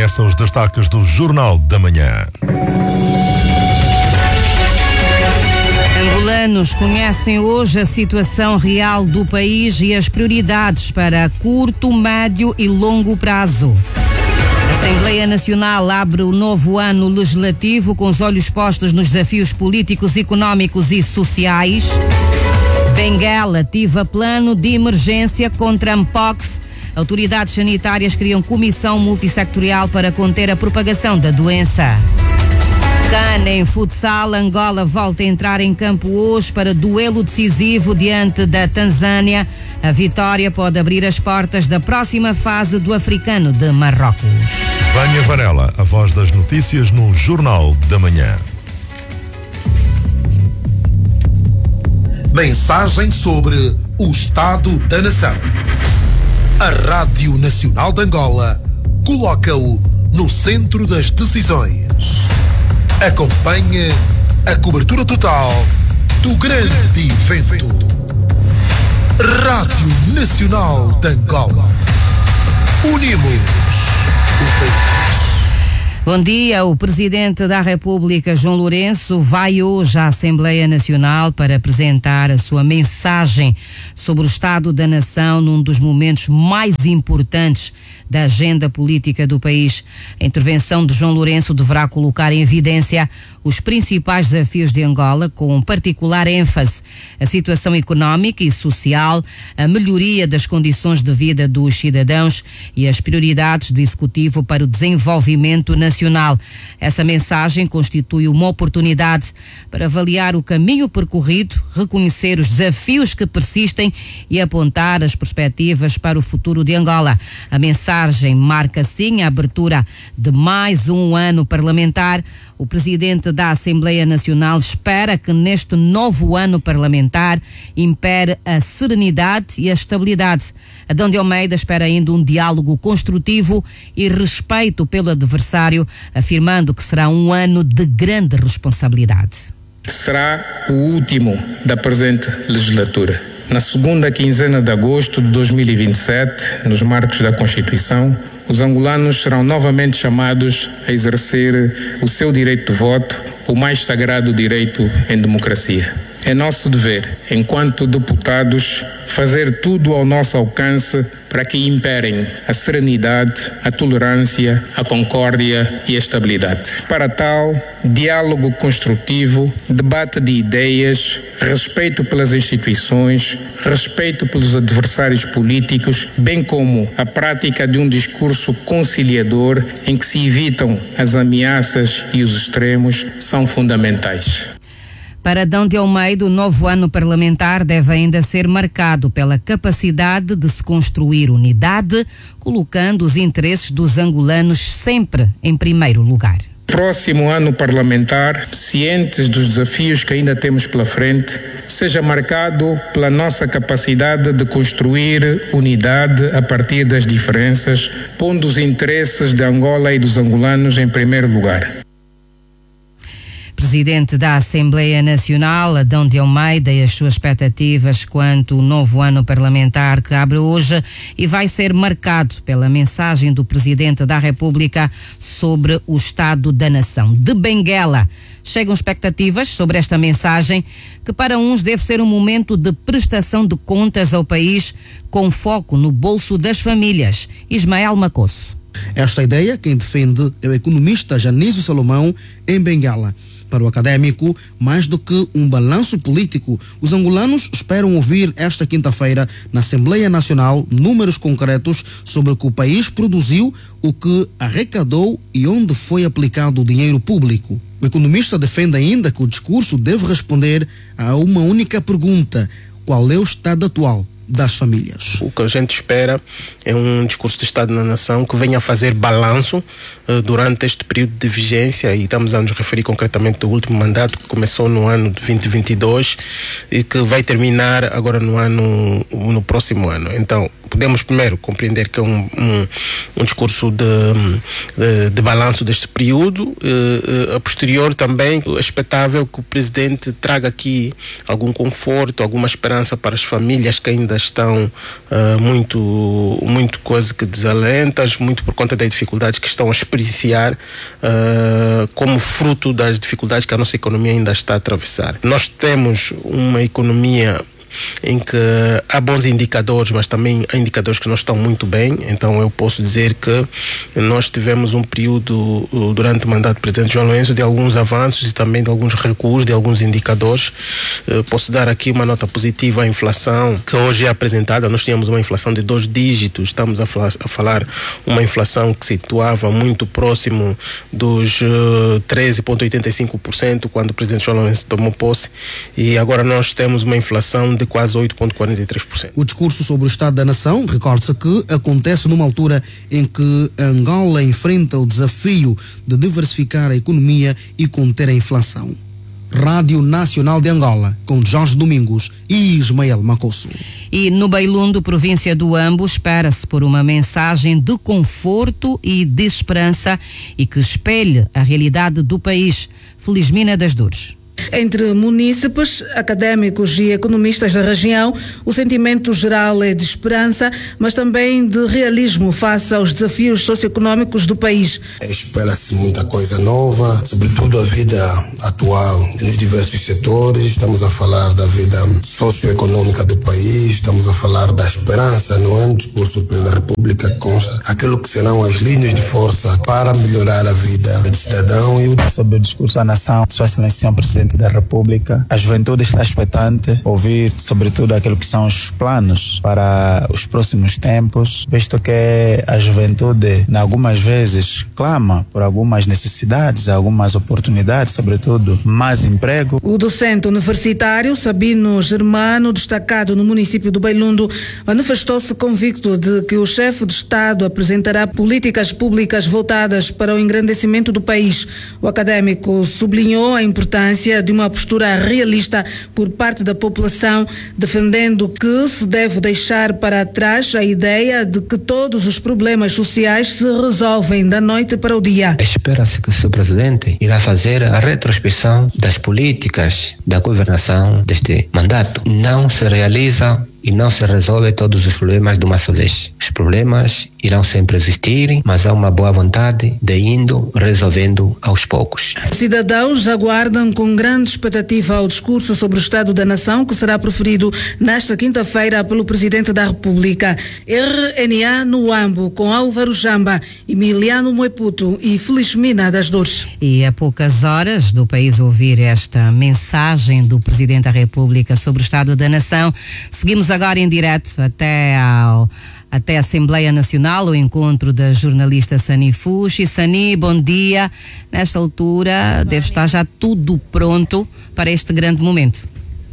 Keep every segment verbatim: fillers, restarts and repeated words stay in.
começam os destaques do Jornal da Manhã. Angolanos conhecem hoje a situação real do país e as prioridades para curto, médio e longo prazo. A Assembleia Nacional abre o novo ano legislativo com os olhos postos nos desafios políticos, económicos e sociais. Benguela ativa plano de emergência contra a Mpox. Autoridades sanitárias criam comissão multissectorial para conter a propagação da doença. CAN em futsal, Angola volta a entrar em campo hoje para duelo decisivo diante da Tanzânia. A vitória pode abrir as portas da próxima fase do Africano de Marrocos. Vânia Varela, a voz das notícias no Jornal da Manhã. Mensagem sobre o Estado da Nação. A Rádio Nacional de Angola coloca-o no centro das decisões. Acompanhe a cobertura total do grande evento. Rádio Nacional de Angola. Unimos o país. Bom dia. O Presidente da República, João Lourenço, vai hoje à Assembleia Nacional para apresentar a sua mensagem sobre o Estado da Nação num dos momentos mais importantes da agenda política do país. A intervenção de João Lourenço deverá colocar em evidência os principais desafios de Angola, com particular ênfase a situação económica e social, a melhoria das condições de vida dos cidadãos e as prioridades do Executivo para o desenvolvimento nacional. Essa mensagem constitui uma oportunidade para avaliar o caminho percorrido, reconhecer os desafios que persistem e apontar as perspectivas para o futuro de Angola. A mensagem marca, sim, a abertura de mais um ano parlamentar. O Presidente da Assembleia Nacional espera que neste novo ano parlamentar impere a serenidade e a estabilidade. Adão de Almeida espera ainda um diálogo construtivo e respeito pelo adversário, afirmando que será um ano de grande responsabilidade. Será o último da presente legislatura. Na segunda quinzena de agosto de dois mil e vinte e sete, nos marcos da Constituição, os angolanos serão novamente chamados a exercer o seu direito de voto, o mais sagrado direito em democracia. É nosso dever, enquanto deputados, fazer tudo ao nosso alcance para que imperem a serenidade, a tolerância, a concórdia e a estabilidade. Para tal, diálogo construtivo, debate de ideias, respeito pelas instituições, respeito pelos adversários políticos, bem como a prática de um discurso conciliador em que se evitam as ameaças e os extremos são fundamentais. Para Adão de Almeida, o novo ano parlamentar deve ainda ser marcado pela capacidade de se construir unidade, colocando os interesses dos angolanos sempre em primeiro lugar. Próximo ano parlamentar, cientes dos desafios que ainda temos pela frente, seja marcado pela nossa capacidade de construir unidade a partir das diferenças, pondo os interesses de Angola e dos angolanos em primeiro lugar. Presidente da Assembleia Nacional, Adão de Almeida, e as suas expectativas quanto ao novo ano parlamentar que abre hoje e vai ser marcado pela mensagem do Presidente da República sobre o Estado da Nação. De Benguela, chegam expectativas sobre esta mensagem que para uns deve ser um momento de prestação de contas ao país com foco no bolso das famílias. Ismael Macosso. Esta ideia quem defende é o economista Janísio Salomão em Benguela. Para o académico, mais do que um balanço político, os angolanos esperam ouvir esta quinta-feira na Assembleia Nacional números concretos sobre o que o país produziu, o que arrecadou e onde foi aplicado o dinheiro público. O economista defende ainda que o discurso deve responder a uma única pergunta: qual é o estado atual das famílias? O que a gente espera é um discurso de Estado na Nação que venha a fazer balanço uh, durante este período de vigência, e estamos a nos referir concretamente ao último mandato que começou no ano de vinte e vinte e dois e que vai terminar agora no ano no próximo ano. Então, podemos primeiro compreender que é um, um, um discurso de, de, de balanço deste período. Uh, uh, a posterior também é expectável que o Presidente traga aqui algum conforto, alguma esperança para as famílias que ainda estão uh, muito, muito coisa que desalentas, muito por conta das dificuldades que estão a experienciar uh, como fruto das dificuldades que a nossa economia ainda está a atravessar. Nós temos uma economia em que há bons indicadores, mas também há indicadores que não estão muito bem. Então eu posso dizer que nós tivemos um período durante o mandato do presidente João Lourenço de alguns avanços e também de alguns recuos de alguns indicadores. Eu posso dar aqui uma nota positiva à inflação que hoje é apresentada. Nós tínhamos uma inflação de dois dígitos, estamos a falar, a falar uma inflação que se situava muito próximo dos uh, treze vírgula oitenta e cinco por cento quando o presidente João Lourenço tomou posse, e agora nós temos uma inflação de quase oito vírgula quarenta e três por cento. O discurso sobre o Estado da Nação, recorde-se que acontece numa altura em que Angola enfrenta o desafio de diversificar a economia e conter a inflação. Rádio Nacional de Angola, com Jorge Domingos e Ismael Macosso. E no Beilundo, província do Ambo, espera-se por uma mensagem de conforto e de esperança e que espelhe a realidade do país. Felizmina das Dores. Entre munícipes, académicos e economistas da região, o sentimento geral é de esperança, mas também de realismo face aos desafios socioeconômicos do país. Espera-se muita coisa nova, sobretudo a vida atual nos diversos setores. Estamos a falar da vida socioeconômica do país, estamos a falar da esperança, não é? No discurso do Presidente da República consta aquilo que serão as linhas de força para melhorar a vida do cidadão. E o... Sobre o discurso da nação, Sua Excelência Presidente da República, a juventude está expectante ouvir sobretudo aquilo que são os planos para os próximos tempos, visto que a juventude, algumas vezes, clama por algumas necessidades, algumas oportunidades, sobretudo mais emprego. O docente universitário Sabino Germano, destacado no município do Beilundo, manifestou-se convicto de que o chefe de Estado apresentará políticas públicas voltadas para o engrandecimento do país. O académico sublinhou a importância de uma postura realista por parte da população, defendendo que se deve deixar para trás a ideia de que todos os problemas sociais se resolvem da noite para o dia. Espera-se que o seu presidente irá fazer a retrospecção das políticas da governação deste mandato. Não se realiza e não se resolve todos os problemas de uma só vez. Os problemas irão sempre existir, mas há uma boa vontade de indo resolvendo aos poucos. Os cidadãos aguardam com grande expectativa ao discurso sobre o Estado da Nação que será proferido nesta quinta-feira pelo Presidente da República. R N A no Ambo, com Álvaro Jamba, Emiliano Moeputo e Felizmina das Dores. E a poucas horas do país ouvir esta mensagem do Presidente da República sobre o Estado da Nação, seguimos agora em direto até ao até a Assembleia Nacional, o encontro da jornalista Sani Fuxi. Sani, bom dia. Nesta altura deve estar já tudo pronto para este grande momento.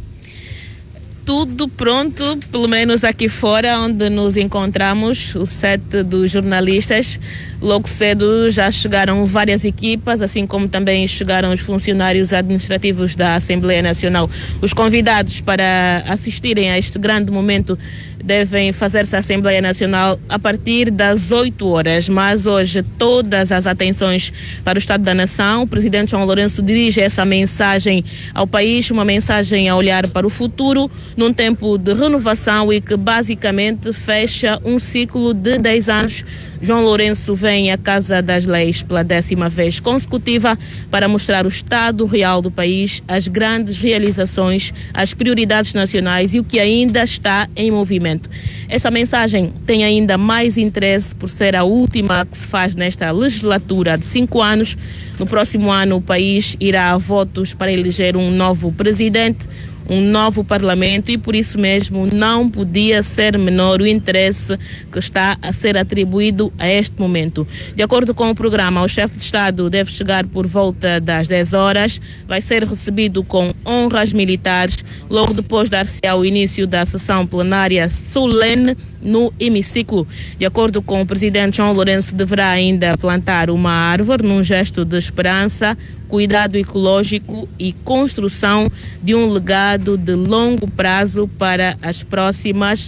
Tudo pronto, pelo menos aqui fora onde nos encontramos, o set dos jornalistas. Logo cedo já chegaram várias equipas, assim como também chegaram os funcionários administrativos da Assembleia Nacional. Os convidados para assistirem a este grande momento devem fazer-se à Assembleia Nacional a partir das oito horas, mas hoje todas as atenções para o Estado da Nação. O Presidente João Lourenço dirige essa mensagem ao país, uma mensagem a olhar para o futuro, num tempo de renovação e que basicamente fecha um ciclo de dez anos. João Lourenço vem à Casa das Leis pela décima vez consecutiva para mostrar o estado real do país, as grandes realizações, as prioridades nacionais e o que ainda está em movimento. Esta mensagem tem ainda mais interesse por ser a última que se faz nesta legislatura de cinco anos. No próximo ano o país irá a votos para eleger um novo presidente, um novo parlamento, e por isso mesmo não podia ser menor o interesse que está a ser atribuído a este momento. De acordo com o programa, o chefe de Estado deve chegar por volta das dez horas, vai ser recebido com honras militares, logo depois dar-se-á o início da sessão plenária solene no hemiciclo. De acordo com o presidente João Lourenço, deverá ainda plantar uma árvore num gesto de esperança, cuidado ecológico e construção de um legado de longo prazo para as próximas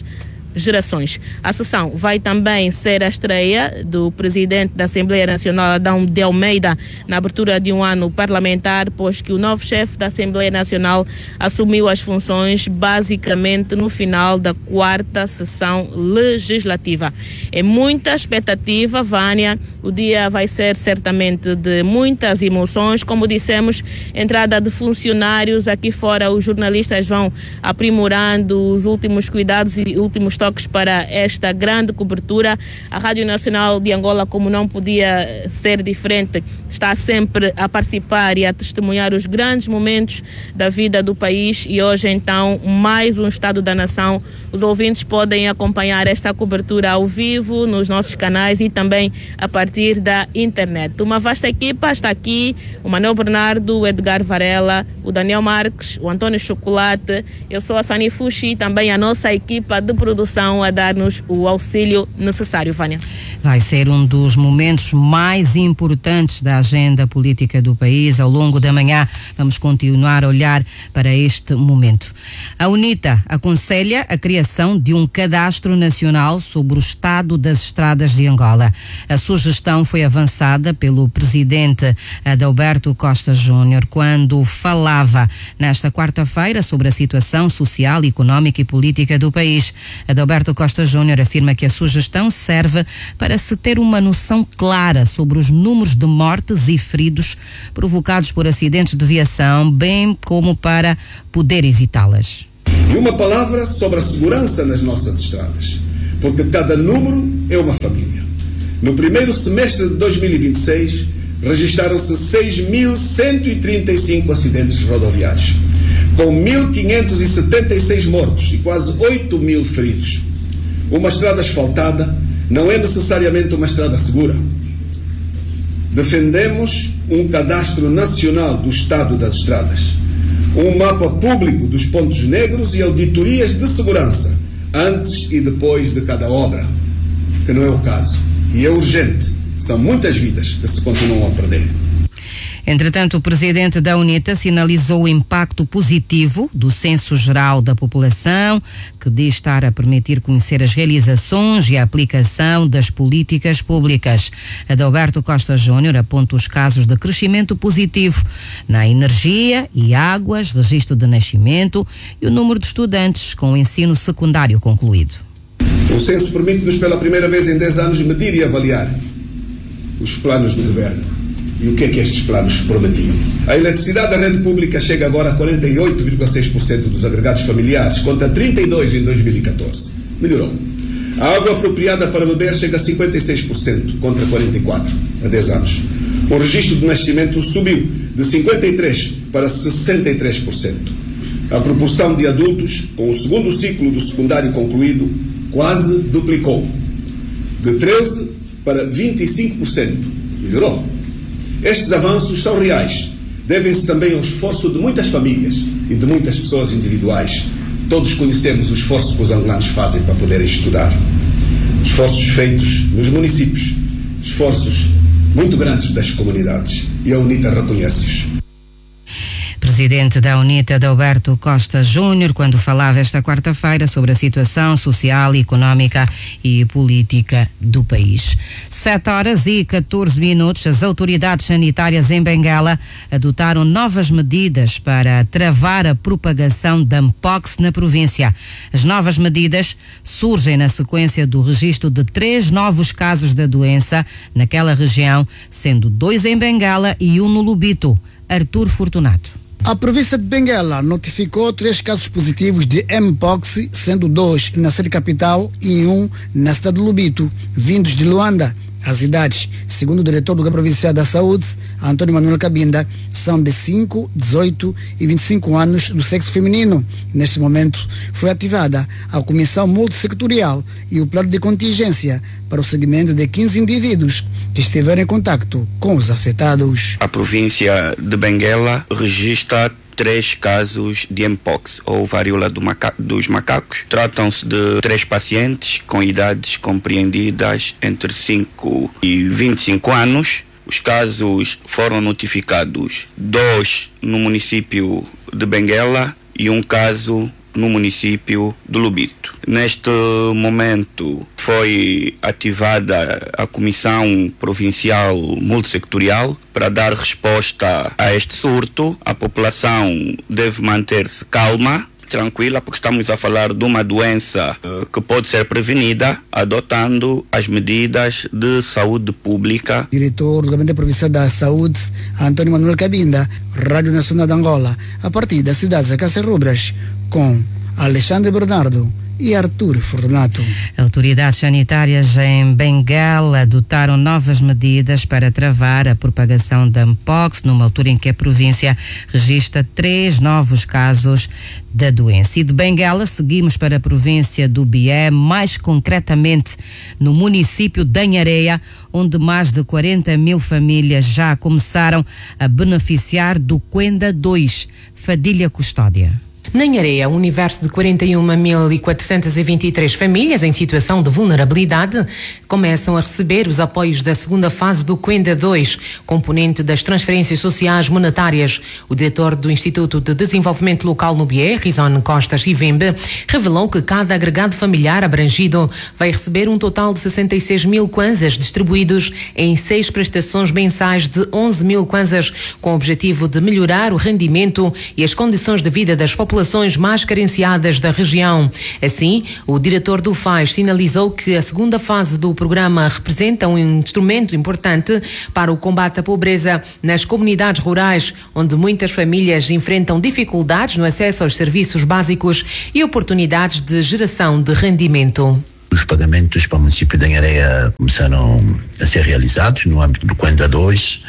gerações. A sessão vai também ser a estreia do presidente da Assembleia Nacional, Adão de Almeida, na abertura de um ano parlamentar, pois que o novo chefe da Assembleia Nacional assumiu as funções basicamente no final da quarta sessão legislativa. É muita expectativa, Vânia. O dia vai ser certamente de muitas emoções. Como dissemos, entrada de funcionários aqui fora, os jornalistas vão aprimorando os últimos cuidados e últimos toques para esta grande cobertura. A Rádio Nacional de Angola, como não podia ser diferente, está sempre a participar e a testemunhar os grandes momentos da vida do país, e hoje então mais um Estado da Nação. Os ouvintes podem acompanhar esta cobertura ao vivo nos nossos canais e também a partir da internet. Uma vasta equipa está aqui: o Manuel Bernardo, o Edgar Varela, o Daniel Marques, o António Chocolate, eu sou a Sani Fushi e também a nossa equipa de produção a dar-nos o auxílio necessário. Vânia. Vai ser um dos momentos mais importantes da agenda política do país. Ao longo da manhã vamos continuar a olhar para este momento. A UNITA aconselha a criação de um cadastro nacional sobre o estado das estradas de Angola. A sugestão foi avançada pelo presidente Adalberto Costa Júnior quando falava nesta quarta-feira sobre a situação social, económica e política do país. Adalberto Costa Júnior afirma que a sugestão serve para se ter uma noção clara sobre os números de mortes e feridos provocados por acidentes de viação, bem como para poder evitá-las. E uma palavra sobre a segurança nas nossas estradas, porque cada número é uma família. No primeiro semestre de dois mil e vinte e seis, registaram-se seis mil cento e trinta e cinco acidentes rodoviários, com mil quinhentos e setenta e seis mortos e quase oito mil feridos. Uma estrada asfaltada não é necessariamente uma estrada segura. Defendemos um cadastro nacional do estado das estradas, um mapa público dos pontos negros e auditorias de segurança antes e depois de cada obra, que não é o caso. E é urgente. São muitas vidas que se continuam a perder. Entretanto, o presidente da UNITA sinalizou o impacto positivo do Censo Geral da População, que diz estar a permitir conhecer as realizações e a aplicação das políticas públicas. Adalberto Costa Júnior aponta os casos de crescimento positivo na energia e águas, registro de nascimento e o número de estudantes com o ensino secundário concluído. O censo permite-nos pela primeira vez em dez anos medir e avaliar os planos do governo. E o que é que estes planos prometiam? A eletricidade da rede pública chega agora a quarenta e oito vírgula seis por cento dos agregados familiares, contra trinta e dois por cento em dois mil e catorze. Melhorou. A água apropriada para beber chega a cinquenta e seis por cento, contra quarenta e quatro por cento há dez anos. O registro de nascimento subiu de cinquenta e três por cento para sessenta e três por cento. A proporção de adultos com o segundo ciclo do secundário concluído quase duplicou, de treze por cento para vinte e cinco por cento. Melhorou. Estes avanços são reais. Devem-se também ao esforço de muitas famílias e de muitas pessoas individuais. Todos conhecemos o esforço que os angolanos fazem para poderem estudar. Esforços feitos nos municípios. Esforços muito grandes das comunidades. E a UNITA reconhece-os. Presidente da UNITA, Adalberto Costa Júnior, quando falava esta quarta-feira sobre a situação social, económica e política do país. sete horas e catorze minutos, as autoridades sanitárias em Benguela adotaram novas medidas para travar a propagação da Mpox na província. As novas medidas surgem na sequência do registro de três novos casos da doença naquela região, sendo dois em Benguela e um no Lubito. Artur Fortunato. A província de Benguela notificou três casos positivos de Mpox, sendo dois na sede capital e um na cidade de Lubito, vindos de Luanda. As idades, segundo o diretor do Provincial da Saúde, Antônio Manuel Cabinda, são de cinco, dezoito e vinte e cinco anos do sexo feminino. Neste momento, foi ativada a Comissão Multissectorial e o plano de contingência para o segmento de quinze indivíduos que estiveram em contacto com os afetados. A província de Benguela registra três casos de Mpox, ou varíola do maca- dos macacos. Tratam-se de três pacientes com idades compreendidas entre cinco e vinte e cinco anos. Os casos foram notificados, dois no município de Benguela e um caso no município de Lubito. Neste momento foi ativada a Comissão Provincial Multissectorial para dar resposta a este surto. A população deve manter-se calma, tranquila, porque estamos a falar de uma doença uh, que pode ser prevenida adotando as medidas de saúde pública. Diretor do Gabinete Provincial da Saúde, Antônio Manuel Cabinda, Rádio Nacional de Angola, a partir das cidades de Cáceres Rubras, com Alexandre Bernardo e Arthur Fortunato. Autoridades sanitárias em Benguela adotaram novas medidas para travar a propagação da Mpox, numa altura em que a província registra três novos casos da doença. E de Benguela seguimos para a província do Bié, mais concretamente no município de Anhareia, onde mais de quarenta mil famílias já começaram a beneficiar do Quenda dois. Fadilha Custódia. Na Anhareia, um universo de quarenta e uma mil quatrocentas e vinte e três famílias em situação de vulnerabilidade começam a receber os apoios da segunda fase do Quenda dois, componente das transferências sociais monetárias. O diretor do Instituto de Desenvolvimento Local no Bié, Rizone Costas Ivembe, revelou que cada agregado familiar abrangido vai receber um total de sessenta e seis mil kwanzas distribuídos em seis prestações mensais de onze mil kwanzas, com o objetivo de melhorar o rendimento e as condições de vida das populações mais carenciadas da região. Assim, o diretor do F A S sinalizou que a segunda fase do programa representa um instrumento importante para o combate à pobreza nas comunidades rurais, onde muitas famílias enfrentam dificuldades no acesso aos serviços básicos e oportunidades de geração de rendimento. Os pagamentos para o município de Anhareia começaram a ser realizados no âmbito do Quenda dois.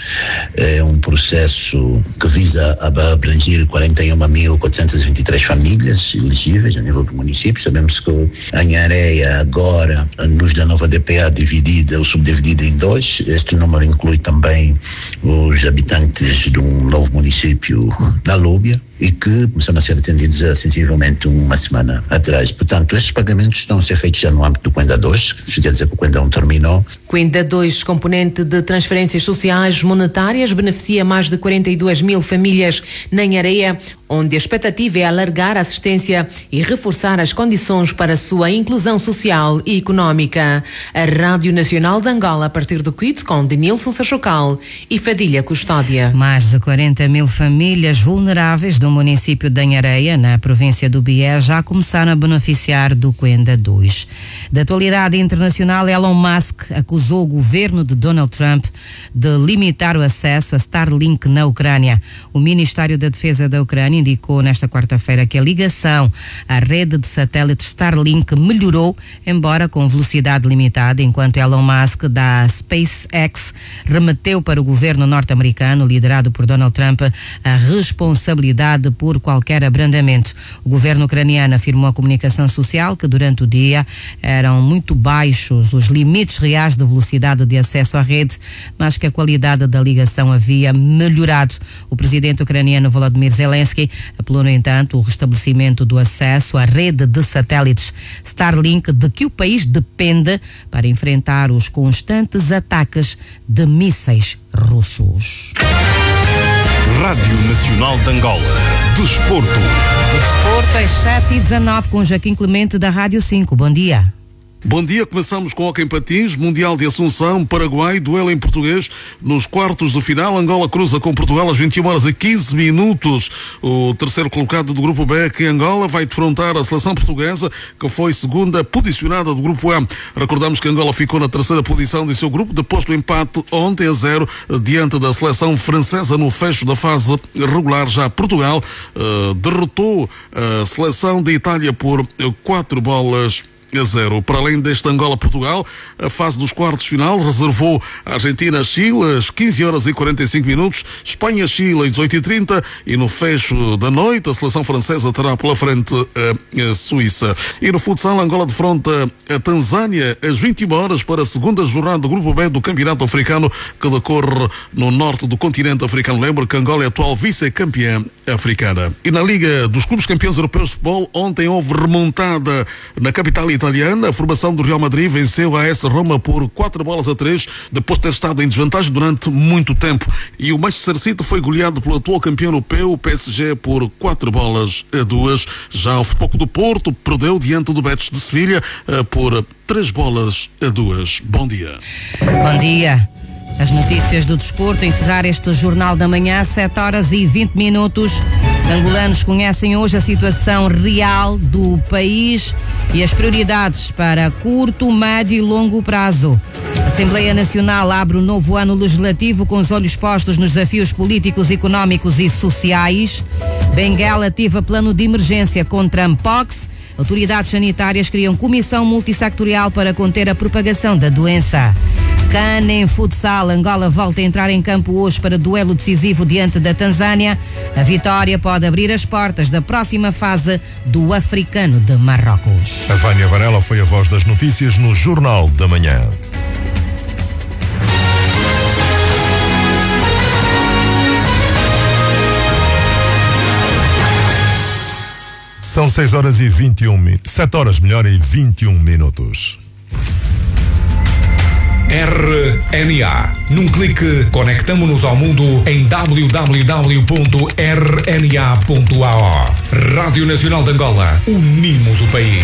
É um processo que visa abranger quarenta e uma mil quatrocentas e vinte e três famílias elegíveis a nível do município. Sabemos que Anhareia agora, a luz da nova D P A dividida ou subdividida em dois. Este número inclui também os habitantes de um novo município da Lúbia, e que começaram a ser atendidos há sensivelmente uma semana atrás. Portanto, estes pagamentos estão a ser feitos já no âmbito do Quenda dois, que quer dizer que o Quenda um terminou. Quenda dois, componente de transferências sociais monetárias, beneficia mais de quarenta e duas mil famílias na Anhareia, onde a expectativa é alargar a assistência e reforçar as condições para a sua inclusão social e económica. A Rádio Nacional de Angola, a partir do Quito, com Denilson Sachocal e Fadilha Custódia. Mais de quarenta mil famílias vulneráveis do município de Anhareia, na província do Bié, já começaram a beneficiar do Quenda dois. Da atualidade internacional, Elon Musk acusou o governo de Donald Trump de limitar o acesso a Starlink na Ucrânia. O Ministério da Defesa da Ucrânia indicou nesta quarta-feira que a ligação à rede de satélites Starlink melhorou, embora com velocidade limitada, enquanto Elon Musk da SpaceX remeteu para o governo norte-americano, liderado por Donald Trump, a responsabilidade por qualquer abrandamento. O governo ucraniano afirmou à comunicação social que durante o dia eram muito baixos os limites reais de velocidade de acesso à rede, mas que a qualidade da ligação havia melhorado. O presidente ucraniano Volodymyr Zelensky apelou, no entanto, o restabelecimento do acesso à rede de satélites Starlink, de que o país depende para enfrentar os constantes ataques de mísseis russos. Rádio Nacional de Angola. Desporto. O desporto é sete e dezanove com Joaquim Clemente da Rádio cinco. Bom dia. Bom dia, começamos com o hóquei em patins, Mundial de Assunção, Paraguai, duelo em português, nos quartos de final, Angola cruza com Portugal às vinte e uma horas e quinze minutos. O terceiro colocado do grupo B, que Angola vai defrontar a seleção portuguesa, que foi segunda posicionada do grupo A. Recordamos que Angola ficou na terceira posição do seu grupo, depois do empate ontem a zero, diante da seleção francesa no fecho da fase regular. Já Portugal uh, derrotou a seleção de Itália por quatro bolas a zero. Para além deste Angola-Portugal, a fase dos quartos de final reservou a Argentina-Chile às quinze horas e quarenta e cinco minutos, Espanha-Chile às dezoito e trinta e no fecho da noite a seleção francesa terá pela frente a, a Suíça. E no futsal, Angola defronta a Tanzânia às vinte e uma horas para a segunda jornada do Grupo B do Campeonato Africano, que decorre no norte do continente africano. Lembro que Angola é atual vice-campeã africana. E na Liga dos Clubes Campeões Europeus de Futebol, ontem houve remontada na capital italiana italiana, a formação do Real Madrid venceu a AS Roma por quatro bolas a três, depois de ter estado em desvantagem durante muito tempo. E o Manchester City foi goleado pelo atual campeão europeu, o P S G, por quatro bolas a duas. Já o Futebol Clube do Porto perdeu diante do Betis de Sevilha por três bolas a duas. Bom dia. Bom dia. As notícias do desporto, encerrar este Jornal da Manhã, sete horas e vinte minutos. Angolanos conhecem hoje a situação real do país e as prioridades para curto, médio e longo prazo. A Assembleia Nacional abre o novo ano legislativo com os olhos postos nos desafios políticos, económicos e sociais. Benguela ativa plano de emergência contra a Mpox. Autoridades sanitárias criam comissão multissectorial para conter a propagação da doença. CAN em futsal, Angola volta a entrar em campo hoje para duelo decisivo diante da Tanzânia. A vitória pode abrir as portas da próxima fase do Africano de Marrocos. A Vânia Varela foi a voz das notícias no Jornal da Manhã. São seis horas e vinte e um minutos. sete horas, melhor, e vinte e um minutos. R N A. Num clique, conectamo-nos ao mundo em w w w ponto r n a ponto a o. Rádio Nacional de Angola. Unimos o país.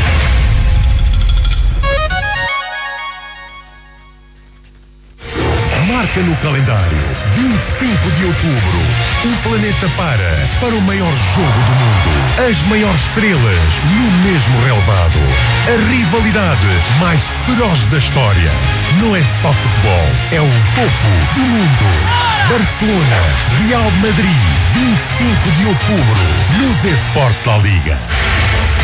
Marca no calendário, vinte e cinco de outubro, o planeta para para o maior jogo do mundo. As maiores estrelas no mesmo relevado. A rivalidade mais feroz da história. Não é só futebol, é o topo do mundo. Barcelona, Real Madrid, vinte e cinco de outubro, nos Esportes da Liga.